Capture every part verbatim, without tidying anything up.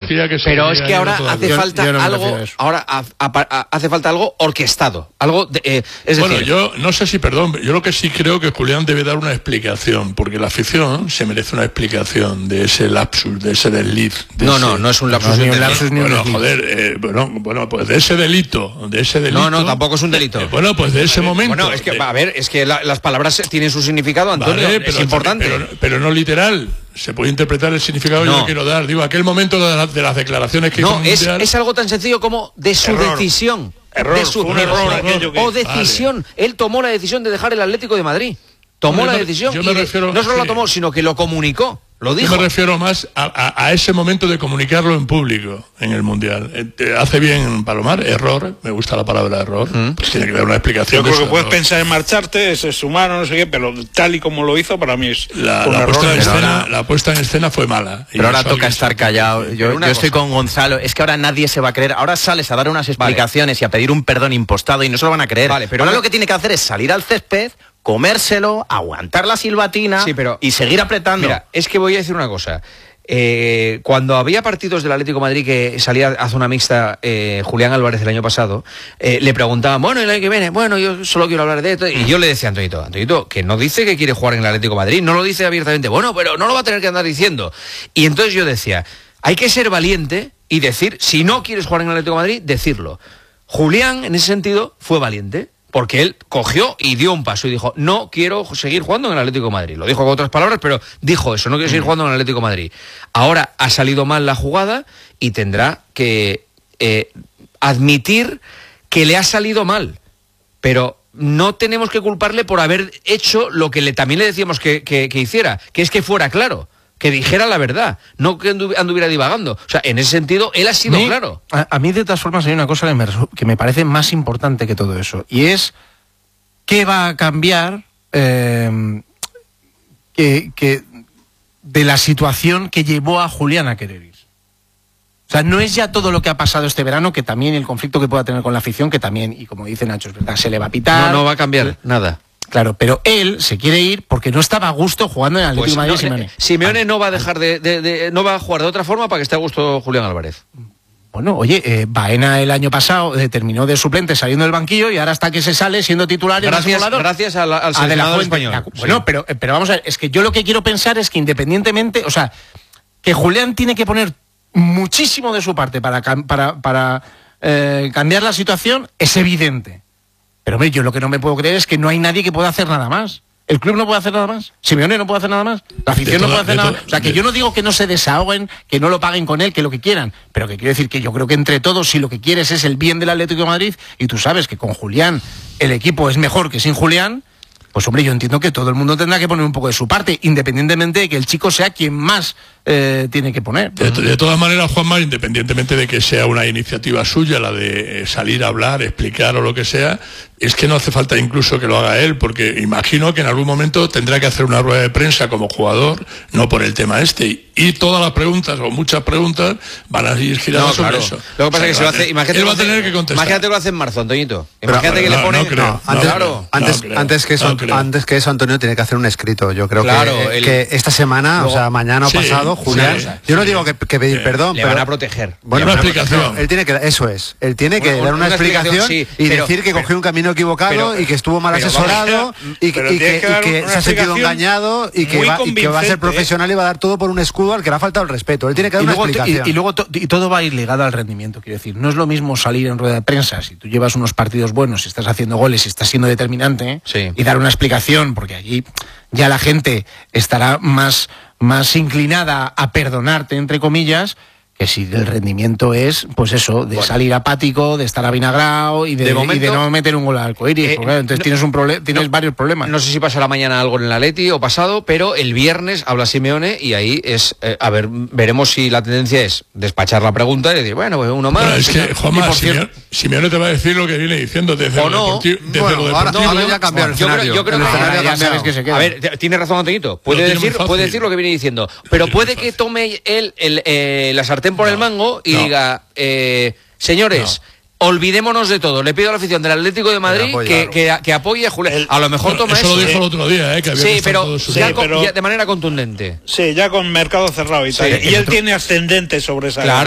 ideología que se... Pero es que ahora hace falta yo, yo no algo, ahora a, a, a, hace falta algo orquestado, algo de, eh, es bueno, decir... yo no sé si, perdón, yo lo que sí creo que Julián debe dar una explicación, porque la afición se merece una explicación de ese lapsus, de ese desliz. De no, ese, no, no es un lapsus, no, ni un lapsus ni un bueno, desliz. joder, eh, bueno, bueno, pues de ese delito, de ese delito... No, no, tampoco es un delito. Eh, bueno, pues de ese momento... Bueno, es que, a ver, es que la, las palabras tienen su significado, Antonio, vale, pero, es importante. Pero, pero no literal. Se puede interpretar el significado no. que yo quiero dar. Digo, aquel momento de, la, de las declaraciones que... No, es, es algo tan sencillo como de su error. decisión. Error, de su, un error. error que... O decisión. Vale. Él tomó la decisión de dejar el Atlético de Madrid. Tomó Hombre, la decisión yo me y refiero, de, no solo sí. la tomó, sino que lo comunicó. Lo dijo. Yo me refiero más a, a, a ese momento de comunicarlo en público en el Mundial. Eh, hace bien Palomar, error, me gusta la palabra error, mm. pues tiene que dar una explicación. Yo creo que puedes error. pensar en marcharte, es, es humano, no sé qué, pero tal y como lo hizo, para mí es la, un la, error. puesta en escena, ahora, la puesta en escena fue mala. Pero ahora toca estar callado. Yo, yo estoy con Gonzalo, es que ahora nadie se va a creer. Ahora sales a dar unas explicaciones vale. y a pedir un perdón impostado y no se lo van a creer. Vale, pero ahora no... lo que tiene que hacer es salir al césped, comérselo, aguantar la silbatina sí, pero, y seguir apretando. Mira, es que voy a decir una cosa. Eh, cuando había partidos del Atlético de Madrid que salía a zona mixta eh, Julián Álvarez el año pasado, eh, le preguntaban, bueno, el año que viene, bueno, yo solo quiero hablar de esto, y yo le decía a Antonito, Antonito, que no dice que quiere jugar en el Atlético de Madrid, no lo dice abiertamente, bueno, pero no lo va a tener que andar diciendo. Y entonces yo decía, hay que ser valiente y decir, si no quieres jugar en el Atlético de Madrid, decirlo. Julián, en ese sentido, fue valiente. Porque él cogió y dio un paso y dijo, no quiero seguir jugando en el Atlético de Madrid. Lo dijo con otras palabras, pero dijo eso, no quiero seguir jugando en el Atlético de Madrid. Ahora ha salido mal la jugada y tendrá que eh, admitir que le ha salido mal. Pero no tenemos que culparle por haber hecho lo que le, también le decíamos que, que, que hiciera, que es que fuera claro. Que dijera la verdad, no que anduviera divagando. O sea, en ese sentido, él ha sido mí, claro. A, a mí, de todas formas, hay una cosa que me, que me parece más importante que todo eso. Y es, ¿qué va a cambiar eh, que, que de la situación que llevó a Julián a querer ir? O sea, no es ya todo lo que ha pasado este verano, que también el conflicto que pueda tener con la afición, que también, y como dice Nacho, es verdad, se le va a pitar. No, no va a cambiar nada. Claro, pero él se quiere ir porque no estaba a gusto jugando en el Atlético de pues Madrid. No, Simeone. Simeone no va a dejar de, de, de, no va a jugar de otra forma para que esté a gusto Julián Álvarez. Bueno, oye, eh, Baena el año pasado eh, terminó de suplente saliendo del banquillo y ahora hasta que se sale siendo titular. Gracias, gracias al, al seleccionador español. La, bueno, sí. pero, pero vamos a ver, es que yo lo que quiero pensar es que independientemente, o sea, que Julián tiene que poner muchísimo de su parte para, para, para eh, cambiar la situación, es evidente. Pero hombre, yo lo que no me puedo creer es que no hay nadie que pueda hacer nada más. El club no puede hacer nada más. Simeone no puede hacer nada más. La afición no puede hacer nada más. O sea, que yo no digo que no se desahoguen, que no lo paguen con él, que lo que quieran. Pero que quiero decir que yo creo que entre todos, si lo que quieres es el bien del Atlético de Madrid, y tú sabes que con Julián el equipo es mejor que sin Julián, pues hombre, yo entiendo que todo el mundo tendrá que poner un poco de su parte, independientemente de que el chico sea quien más eh, tiene que poner. De, de todas maneras, Juanma, independientemente de que sea una iniciativa suya, la de salir a hablar, explicar o lo que sea, es que no hace falta incluso que lo haga él, porque imagino que en algún momento tendrá que hacer una rueda de prensa como jugador, no por el tema este, y todas las preguntas, o muchas preguntas, van a ir giradas no, sobre claro. eso. Lo que pasa o sea, es que se lo hace, imagínate él va a hace, tener que contestar. Imagínate que lo hace en marzo, Antoñito. Pero, imagínate pero, que no, le pone... No creo, no, antes, no, claro. antes, no creo, antes, que eso, no antes que eso, Antonio tiene que hacer un escrito. Yo creo claro, que, el... que esta semana, luego, o sea, mañana o sí, pasado, Julián... Sí, yo no digo que, que pedir sí, perdón, le pero... van a proteger. Bueno, una pero, explicación. No, él tiene que... Eso es. Él tiene que una, dar una, una explicación, explicación sí, y pero, decir que pero, cogió un camino equivocado pero, y que estuvo mal asesorado y, y que, y que, y que se ha sentido engañado y que, va, y que va a ser profesional y va a dar todo por un escudo al que le ha faltado el respeto. Él tiene que dar una explicación. Y, y luego to, y todo va a ir ligado al rendimiento, quiero decir. No es lo mismo salir en rueda de prensa si tú llevas unos partidos buenos, si estás haciendo goles, si estás siendo determinante, ¿eh? sí. y dar una explicación, porque allí ya la gente estará más, más inclinada a perdonarte, entre comillas, que si el rendimiento es, pues eso, de bueno. salir apático, de estar avinagrado y de, de momento, y de no meter un gol al arcoíris. Eh, porque, entonces no, tienes un problema, tienes no, varios problemas. No sé si pasará mañana algo en el Atleti o pasado, pero el viernes habla Simeone y ahí es, eh, a ver, veremos si la tendencia es despachar la pregunta y decir, bueno, pues uno más. Bueno, es que, Juanma, Simeone, Simeone te va a decir lo que viene diciendo desde o lo no, deportivo. Desde bueno, lo deportivo. ahora, ahora ya cambió el escenario. Yo creo, yo creo el que ya sabes que se queda. A ver, tiene razón Antoñito, puede decir, puede decir lo que viene diciendo, pero puede que tome él el, eh, la sartén por el mango y diga, Eh, señores, no. olvidémonos de todo. Le pido a la afición del Atlético de Madrid que, que, que apoye a Julián. A lo mejor bueno, toma eso. Eso lo dijo ¿eh? el otro día, ¿eh? Que había sí, pero, sí, ya con, pero ya de manera contundente. Sí, ya con mercado cerrado y tal. Sí, y él tiene ascendente sobre esa. Claro. Edad.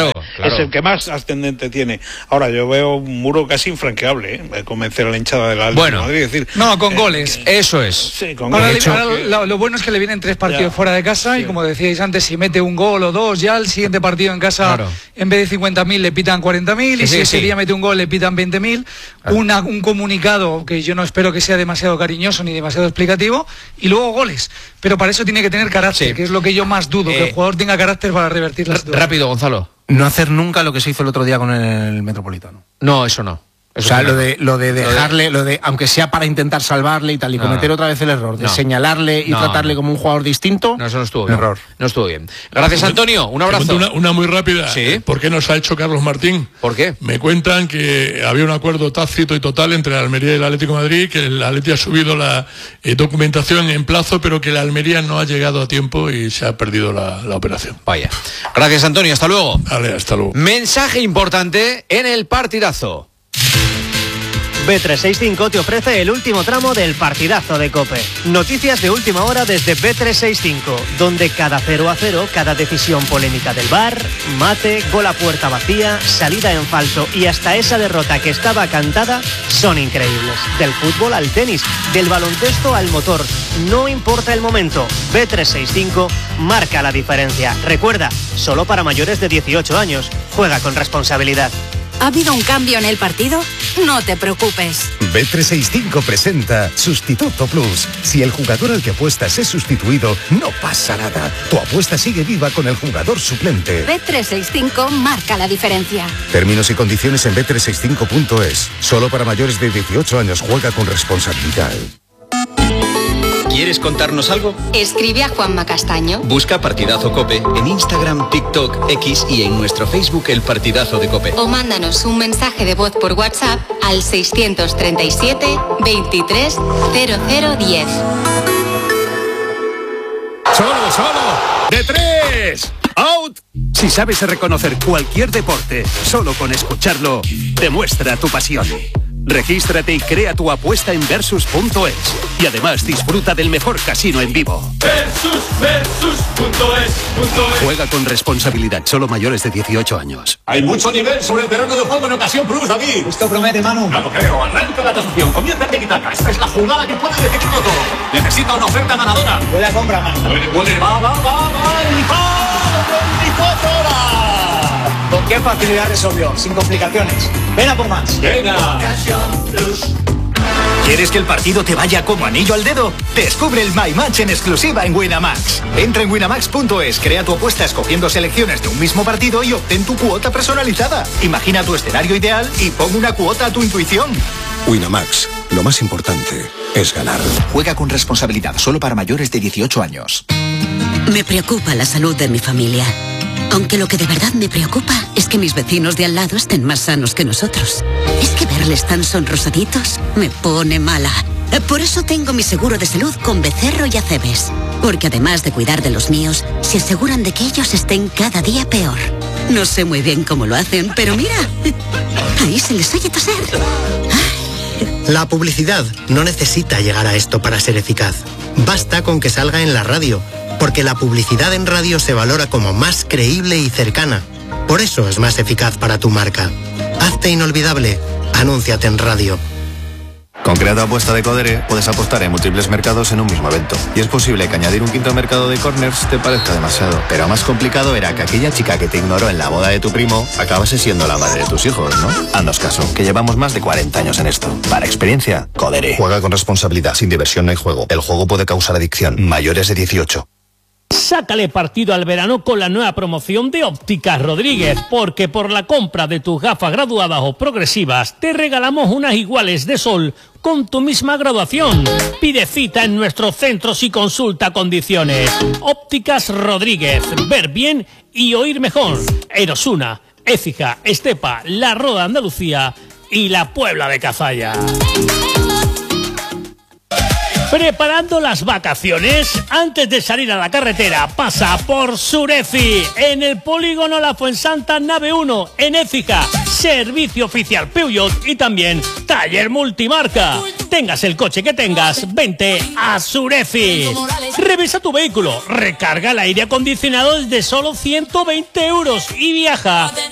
claro. Es el que más ascendente tiene. Ahora, yo veo un muro casi infranqueable, ¿eh? De convencer a la hinchada de la bueno, Madrid. Decir, no, con eh, goles. Eh, eso es. Sí, con ahora, goles. Ahora, lo, lo bueno es que le vienen tres partidos ya. fuera de casa, sí. y como decíais antes, si mete un gol o dos, ya el siguiente partido en casa, claro. en vez de cincuenta mil le pitan cuarenta mil, sí, y si sí, ese sí. día mete un gol le pitan veinte mil. Claro. Una, un comunicado que yo no espero que sea demasiado cariñoso ni demasiado explicativo, y luego goles. Pero para eso tiene que tener carácter, sí. que es lo que yo más dudo, eh, que el jugador tenga carácter para revertir las dudas. Rápido, Gonzalo. No hacer nunca lo que se hizo el otro día con el Metropolitano. No, eso no. Eso o sea, lo de, lo de dejarle, lo de, aunque sea para intentar salvarle y tal, y no, cometer no. otra vez el error de no. señalarle y no. tratarle como un jugador distinto. No, eso no estuvo bien. Error. No estuvo bien. Gracias, Antonio. Un abrazo. Una, una muy rápida. ¿Sí? ¿Por qué nos ha hecho Carlos Martín? ¿Por qué? Me cuentan que había un acuerdo tácito y total entre la Almería y el Atlético de Madrid, que el Atlético ha subido la eh, documentación en plazo, pero que la Almería no ha llegado a tiempo y se ha perdido la, la operación. Vaya. Gracias, Antonio. Hasta luego. Vale, hasta luego. Mensaje importante en el partidazo. B trescientos sesenta y cinco te ofrece el último tramo del partidazo de COPE. Noticias de última hora desde B trescientos sesenta y cinco, donde cada cero a cero, cada decisión polémica del V A R, mate, gol a puerta vacía, salida en falso y hasta esa derrota que estaba cantada son increíbles. Del fútbol al tenis, del baloncesto al motor, no importa el momento. B trescientos sesenta y cinco marca la diferencia. Recuerda, solo para mayores de dieciocho años. Juega con responsabilidad. ¿Ha habido un cambio en el partido? No te preocupes. B trescientos sesenta y cinco presenta Sustituto Plus. Si el jugador al que apuestas es sustituido, no pasa nada. Tu apuesta sigue viva con el jugador suplente. B trescientos sesenta y cinco marca la diferencia. Términos y condiciones en B trescientos sesenta y cinco punto es. Solo para mayores de dieciocho años. Juega con responsabilidad. ¿Quieres contarnos algo? Escribe a Juanma Castaño. Busca Partidazo COPE en Instagram, TikTok, X y en nuestro Facebook El Partidazo de COPE. O mándanos un mensaje de voz por WhatsApp al seiscientos treinta y siete, veintitrés, cero cero diez. ¡Solo, solo! ¡De tres! ¡Out! Si sabes reconocer cualquier deporte solo con escucharlo, demuestra tu pasión. Regístrate y crea tu apuesta en versus punto es. Y además disfruta del mejor casino en vivo. Versus, versus punto es, punto es. Juega con responsabilidad, solo mayores de dieciocho años. Hay mucho nivel sobre el terreno de juego en Ocasión Plus, David. Esto promete, Manu. No lo creo. Arranca la transacción. Comienza el tiki-taka. Esta es la jugada que puede decidirlo todo. Necesita una oferta ganadora. Buena compra, Manu. Puede, puede. Va, va, va, va. Y va. veinticuatro horas. ¿Con qué facilidad resolvió? Sin complicaciones. Ven a por más. Venga. ¿Quieres que el partido te vaya como anillo al dedo? Descubre el My Match en exclusiva en Winamax. Entra en winamax punto es, crea tu apuesta escogiendo selecciones de un mismo partido y obtén tu cuota personalizada. Imagina tu escenario ideal y pon una cuota a tu intuición. Winamax, lo más importante es ganar. Juega con responsabilidad, solo para mayores de dieciocho años. Me preocupa la salud de mi familia. Aunque lo que de verdad me preocupa es que mis vecinos de al lado estén más sanos que nosotros. Es que verles tan sonrosaditos me pone mala. Por eso tengo mi seguro de salud con Becerro y Acebes. Porque además de cuidar de los míos, se aseguran de que ellos estén cada día peor. No sé muy bien cómo lo hacen, pero mira, ahí se les oye toser. La publicidad no necesita llegar a esto para ser eficaz. Basta con que salga en la radio, porque la publicidad en radio se valora como más creíble y cercana. Por eso es más eficaz para tu marca. Hazte inolvidable. Anúnciate en radio. Con Crea tu apuesta de Codere puedes apostar en múltiples mercados en un mismo evento. Y es posible que añadir un quinto mercado de corners te parezca demasiado. Pero más complicado era que aquella chica que te ignoró en la boda de tu primo acabase siendo la madre de tus hijos, ¿no? Haznos caso, que llevamos más de cuarenta años en esto. Para experiencia, Codere. Juega con responsabilidad. Sin diversión no hay juego. El juego puede causar adicción. Mayores de dieciocho. Sácale partido al verano con la nueva promoción de Ópticas Rodríguez, porque por la compra de tus gafas graduadas o progresivas te regalamos unas iguales de sol con tu misma graduación. Pide cita en nuestros centros y consulta condiciones. Ópticas Rodríguez, ver bien y oír mejor. Erosuna, Écija, Estepa, La Roda Andalucía y la Puebla de Cazalla. Preparando las vacaciones, antes de salir a la carretera, pasa por Sureci, en el polígono La Fuensanta Nave uno, en Écija, servicio oficial Peugeot y también taller multimarca. Tengas el coche que tengas, vente a Sureci. Revisa tu vehículo, recarga el aire acondicionado desde solo ciento veinte euros y viaja